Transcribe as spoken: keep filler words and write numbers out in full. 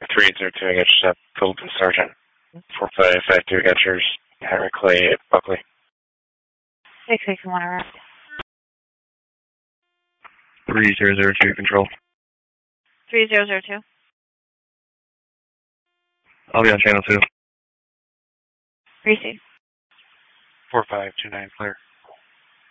three zero two, intercept Phillips Sergeant. four five five two, Getchers, Henry Clay at Buckley. six six one, arrest. three zero zero two, control. three zero zero two. I'll be on channel two. Receive. four five two nine, clear.